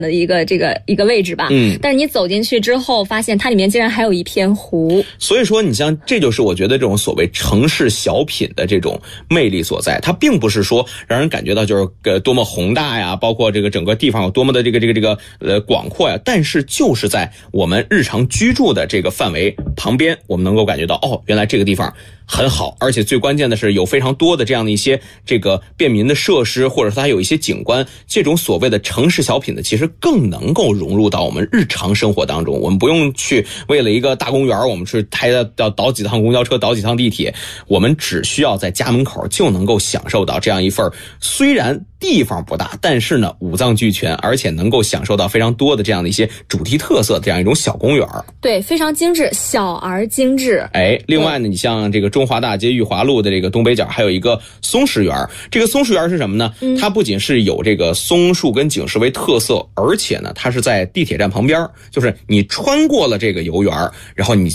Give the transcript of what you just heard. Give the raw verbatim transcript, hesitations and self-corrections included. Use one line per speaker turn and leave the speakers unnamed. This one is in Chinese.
的一个这个一个位置吧，
嗯，
但是你走进去之后，发现它里面竟然还有一片湖。
所以说，你像这就是我觉得这种所谓城市小品的这种魅力所在，它并不是说让人感觉到就是呃多么宏大呀，包括这个整个地方有多么的这个这个这个呃广阔呀，但是就是在我们日常居住的这个范围旁边，我们能够感觉到哦，原来这个地方很好，而且最关键的是有非常多的这样的一些这个便民的设施，或者说它有一些景观，这种所谓的城市小品呢，其实更能够融入到我们日常生活当中。我们不用去为了一个大公园，我们去开要倒几趟公交车，倒几趟地铁，我们只需要在家门口就能够享受到这样一份虽然地方不大，但是呢五脏俱全，而且能够享受到非常多的这样的一些主题特色，这样一种小公园。
对，非常精致，小而精致。
哎，另外呢，你像这个中华大街裕华路的这个东北角还有一个松石园，这个松石园是什么呢？嗯、它不仅是有这个松树跟景石为特色，而且呢它是在地铁站旁边，就是你穿过了这个游园，然后你